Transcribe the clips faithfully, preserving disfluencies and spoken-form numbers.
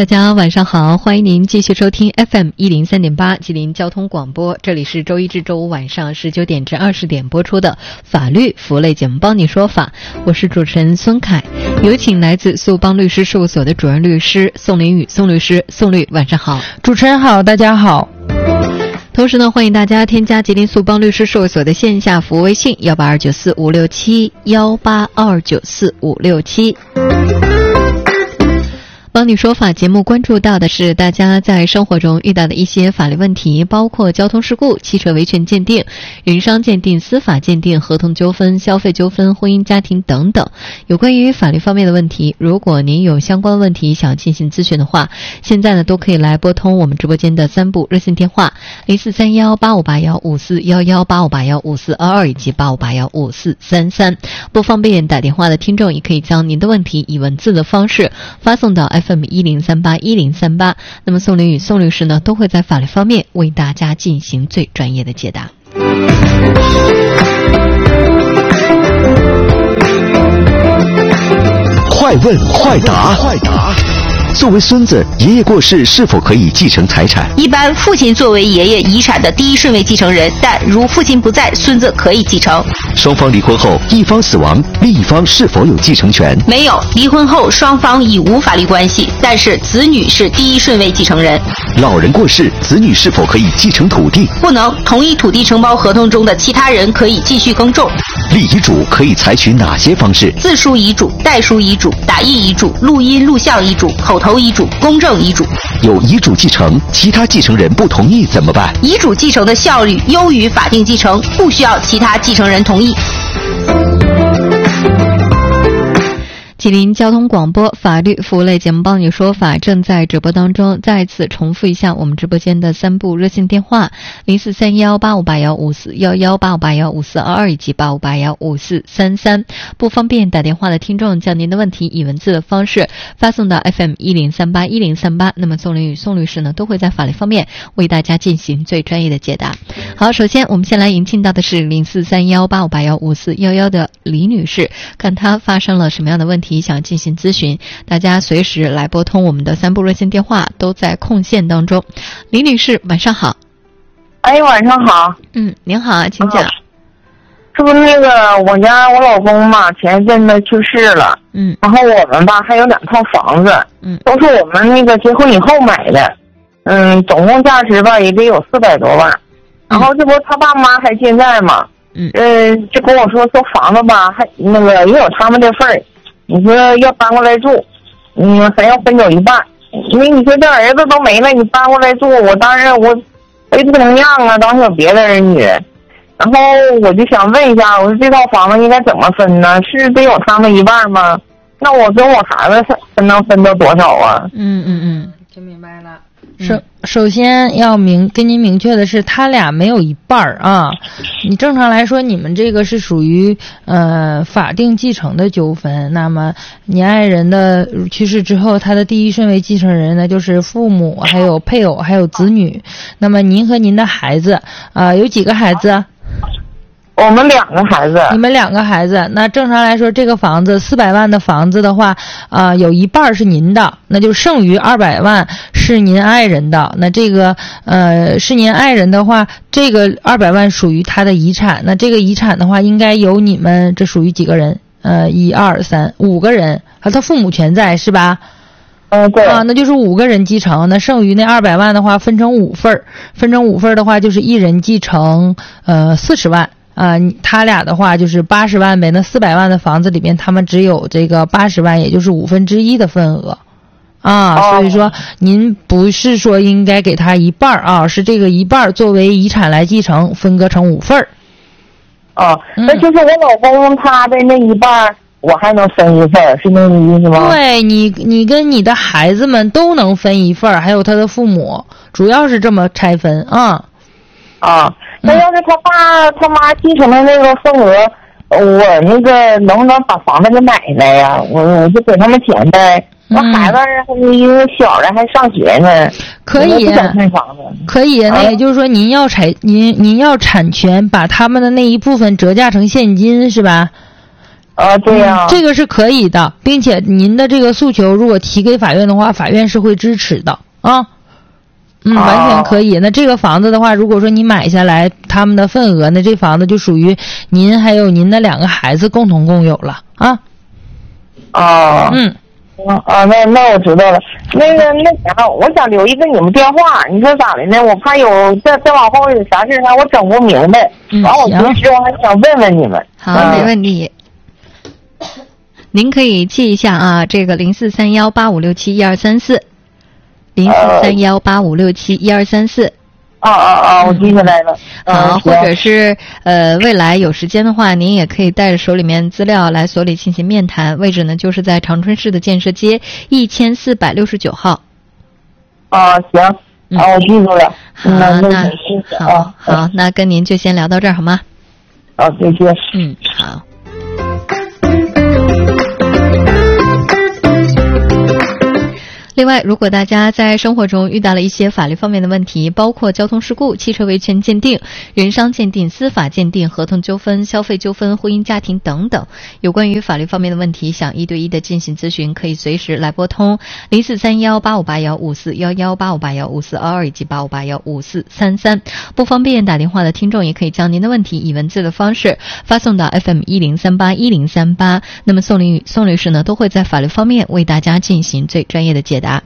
大家晚上好，欢迎您继续收听 F M 一零三点八吉林交通广播，这里是周一至周五晚上十九点至二十点播出的法律服务类节目帮你说法，我是主持人孙凯，有请来自速邦律师事务所的主任律师宋林宇宋律师。宋律晚上好。 主持人好，大家好。 同时呢，欢迎大家添加吉林速邦律师事务所的线下服务微信幺八二九四五六七幺八二九四五六七。帮你说法节目关注到的是大家在生活中遇到的一些法律问题，包括交通事故、汽车维权鉴定、人伤鉴定、司法鉴定、合同纠纷、消费纠纷、婚姻家庭等等。有关于法律方面的问题，如果您有相关问题想进行咨询的话，现在呢都可以来拨通我们直播间的三部热线电话零四三幺八五八幺五四一一八五八幺五四二二以及八五八幺五四三三。不方便打电话的听众也可以将您的问题以文字的方式发送到 F M 一零三八一零三八，那么宋林宇宋律师呢都会在法律方面为大家进行最专业的解答。 快问快答，快答。作为孙子，爷爷过世是否可以继承财产？ 一般父亲作为爷爷遗产的第一顺位继承人，但如父亲不在，孙子可以继承。 双方离婚后，一方死亡，另一方是否有继承权？ 没有，离婚后双方已无法律关系，但是子女是第一顺位继承人。 老人过世，子女是否可以继承土地？ 不能，同一土地承包合同中的其他人可以继续耕种。 立遗嘱可以采取哪些方式？ 自书遗嘱、代书遗嘱、打印遗嘱、录音录像遗嘱、口头遗嘱、公证遗嘱。 有遗嘱继承，其他继承人不同意怎么办？ 遗嘱继承的效率优于法定继承，不需要其他继承人同意。 吉林交通广播法律服务类节目帮你说法正在直播当中，再次重复一下我们直播间的三部热线电话零四三幺八五八幺五四一一八五八幺五四二二以及八五八幺五四三三。不方便打电话的听众将您的问题以文字的方式发送到 F M 一零三八一零三八，那么宋林宇宋律师呢都会在法律方面为大家进行最专业的解答。好，首先我们先来迎进到的是零四三幺八五八幺五四一一的李女士，看她发生了什么样的问题想进行咨询，大家随时来拨通我们的三部热线电话都在空线当中。李女士晚上好。 哎，晚上好。 嗯，您好，请讲。 是不是那个我家我老公嘛，前一阵子去世了， 嗯， 然后我们吧还有两套房子， 嗯， 都是我们那个结婚以后买的，嗯，总共价值吧也得有四百多万，然后这不他爸妈还健在嘛， 嗯， 呃，就跟我说说房子吧还那个也有他们的份儿，你说要搬过来住，嗯，还要分走一半，因为你说这儿子都没了，你搬过来住，我当然我我也不能让啊，当有别的儿女。然后我就想问一下，我说这套房子应该怎么分呢？是得有他们一半吗？那我跟我孩子分能分到多少啊？ 嗯嗯嗯， 听明白了。首首先要明跟您明确的是，他俩没有一半儿啊。你正常来说，你们这个是属于呃法定继承的纠纷。那么你爱人的去世之后，他的第一顺位继承人呢，就是父母、还有配偶、还有子女。那么您和您的孩子啊、呃，有几个孩子？ 我们两个孩子。 你们两个孩子，那正常来说，这个房子四百万的房子的话，啊、呃，有一半是您的，那就剩余二百万是您爱人的。那这个呃是您爱人的话，这个二百万属于他的遗产。那这个遗产的话，应该由你们这属于几个人？呃，一二三五个人，啊，他父母全在是吧？ 嗯，对啊，那就是五个人继承。那剩余那二百万的话，分成五份儿，分成五份儿的话，就是一人继承呃四十万。啊、呃，他俩的话就是八十万呗。那四百万的房子里边，他们只有这个八十万，也就是五分之一的份额，啊， 哦、 所以说您不是说应该给他一半啊，是这个一半作为遗产来继承，分割成五份儿。 哦，那就是我老公他的那一半，我还能分一份，是那个意思吗？ 对，你你跟你的孩子们都能分一份，还有他的父母，主要是这么拆分啊。 啊，那要是他爸他妈继承的那个份额，我那个能不能把房子给买来呀？我我就给他们钱呗。我孩子因为小的还上学呢， 可以， 不想看房子。 可以，那也就是说，您要产您您要产权，把他们的那一部分折价成现金是吧？ 啊，对呀、 嗯，这个是可以的，并且您的这个诉求如果提给法院的话，法院是会支持的啊。嗯，完全可以。那这个房子的话，如果说你买下来他们的份额，那这房子就属于您还有您的两个孩子共同共有了啊。 啊， 嗯， 啊，那那我知道了。那个那啥，我想留一个你们电话，你说咋的呢？我怕有再再往后有啥事儿，我整不明白。 嗯， 完我平时我还想问问你们。 好，嗯、没问题。您可以记一下啊，这个零四三幺八五六七一二三四。零四三幺八五六七一二三四， 啊啊啊！我记下来了。 好、 嗯， 或者是呃，未来有时间的话，您也可以带着手里面资料来所里进行面谈。位置呢，就是在长春市的建设街一千四百六十九号。 啊，行，啊，我记住了。 好， 那那好、 啊、 好，那跟您就先聊到这儿好吗？ 好，再见。 嗯，好。另外，如果大家在生活中遇到了一些法律方面的问题，包括交通事故、汽车维权鉴定、人伤鉴定、司法鉴定、合同纠纷、消费纠纷、婚姻家庭等等，有关于法律方面的问题，想一对一的进行咨询，可以随时来拨通零四三幺八五八幺五四幺幺八五八幺五四二二以及八五八幺五四三三。不方便打电话的听众，也可以将您的问题以文字的方式发送到 F M 一零三八一零三八。那么宋律宋律师呢，都会在法律方面为大家进行最专业的解答。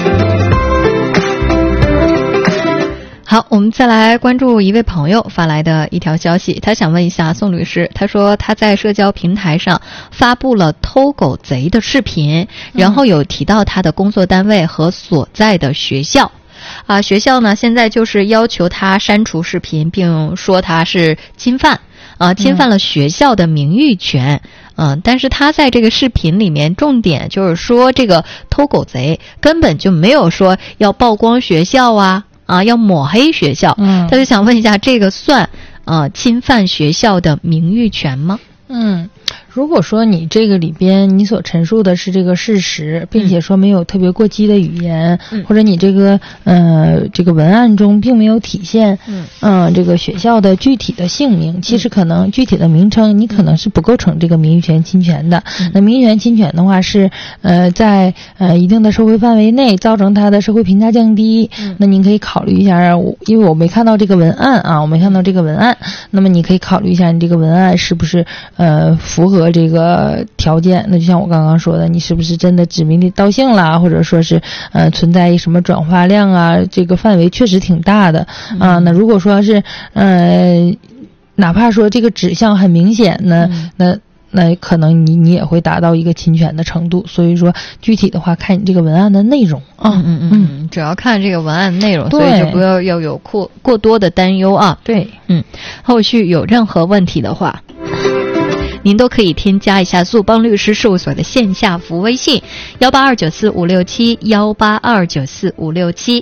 好，我们再来关注一位朋友发来的一条消息，他想问一下宋律师，他说他在社交平台上发布了偷狗贼的视频，然后有提到他的工作单位和所在的学校。啊，学校呢现在就是要求他删除视频，并说他是侵犯啊，侵犯了学校的名誉权。嗯，但是他在这个视频里面重点就是说，这个偷狗贼根本就没有说要曝光学校啊啊，要抹黑学校。嗯，他就想问一下，这个算呃侵犯学校的名誉权吗？ 嗯，如果说你这个里边你所陈述的是这个事实，并且说没有特别过激的语言，嗯、或者你这个呃这个文案中并没有体现嗯、呃、这个学校的具体的姓名，其实可能具体的名称你可能是不构成这个名誉权侵权的。嗯、那名誉权侵权的话是呃在呃一定的社会范围内造成他的社会评价降低，嗯、那您可以考虑一下，因为我没看到这个文案啊，我没看到这个文案，那么你可以考虑一下你这个文案是不是呃符合这个条件。那就像我刚刚说的，你是不是真的指名道姓啦，或者说是呃存在什么转化量啊，这个范围确实挺大的啊。那如果说是呃哪怕说这个指向很明显呢，嗯、那那可能你你也会达到一个侵权的程度。所以说具体的话看你这个文案的内容啊。 嗯嗯嗯，主要看这个文案内容，所以就不要要有过过多的担忧啊。 对， 嗯，后续有任何问题的话，您都可以添加一下速邦律师事务所的线下服务微信幺八二九四五六七幺八二九四五六七。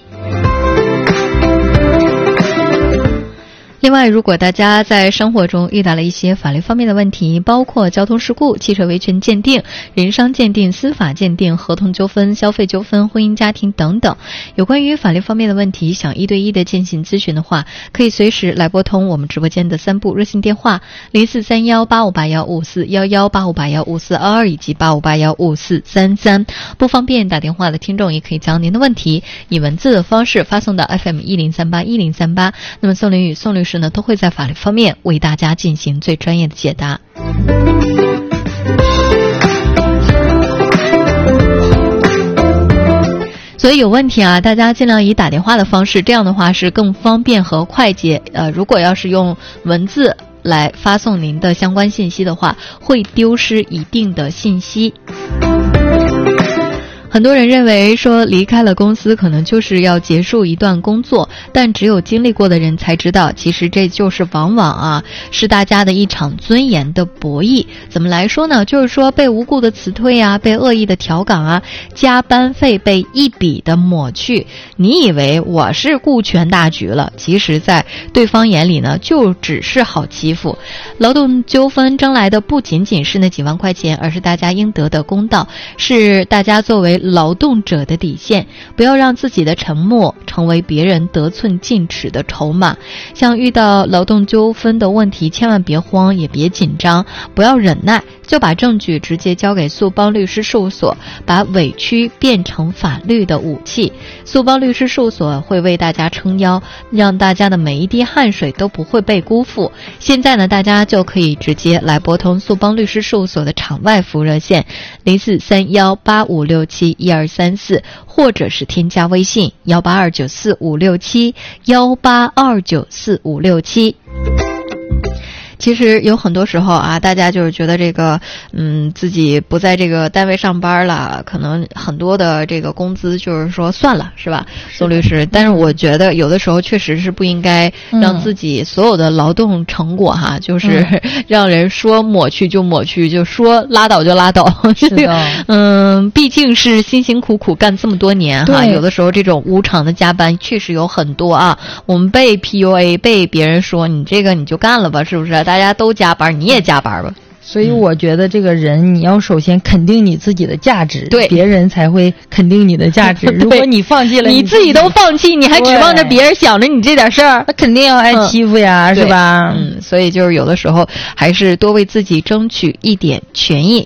另外，如果大家在生活中遇到了一些法律方面的问题，包括交通事故、汽车维权鉴定、人伤鉴定、司法鉴定、合同纠纷、消费纠纷、婚姻家庭等等，有关于法律方面的问题，想一对一的进行咨询的话，可以随时来拨通我们直播间的三部热线电话零四三幺八五八幺五四幺幺八五八幺五四二二以及八五八幺五四三三。不方便打电话的听众，也可以将您的问题以文字的方式发送到 F M 一零三八一零三八。那么宋林与宋律师呢，都会在法律方面为大家进行最专业的解答。所以有问题啊，大家尽量以打电话的方式，这样的话是更方便和快捷。呃，如果要是用文字来发送您的相关信息的话，会丢失一定的信息。很多人认为说离开了公司可能就是要结束一段工作，但只有经历过的人才知道，其实这就是往往啊是大家的一场尊严的博弈。怎么来说呢？就是说被无故的辞退啊，被恶意的调岗啊，加班费被一笔的抹去，你以为我是顾全大局了，其实在对方眼里呢就只是好欺负。劳动纠纷争来的不仅仅是那几万块钱，而是大家应得的公道，是大家作为劳动者的底线，不要让自己的沉默成为别人得寸进尺的筹码。像遇到劳动纠纷的问题，千万别慌，也别紧张，不要忍耐，就把证据直接交给速邦律师事务所，把委屈变成法律的武器。速邦律师事务所会为大家撑腰，让大家的每一滴汗水都不会被辜负。现在呢，大家就可以直接来拨通速邦律师事务所的场外服务热线零四三幺八五六七一二三四，或者是添加微信幺八二九四五六七幺八二九四五六七。其实有很多时候啊，大家就是觉得这个，嗯，自己不在这个单位上班了，可能很多的这个工资就是说算了，是吧，宋律师？但是我觉得有的时候确实是不应该让自己所有的劳动成果哈，嗯、就是让人说抹去就抹去，就说拉倒就拉倒。 是的， 嗯，毕竟是辛辛苦苦干这么多年哈，有的时候这种无偿的加班确实有很多啊。我们被 P U A， 被别人说你这个你就干了吧，是不是？大家都加班，你也加班吧。 所以我觉得这个人，你要首先肯定你自己的价值， 对， 别人才会肯定你的价值。如果你放弃了， 你自己都放弃，你还指望着别人想着你这点事儿， 那肯定要挨欺负呀， 嗯、 是吧？ 嗯，所以就是有的时候还是多为自己争取一点权益。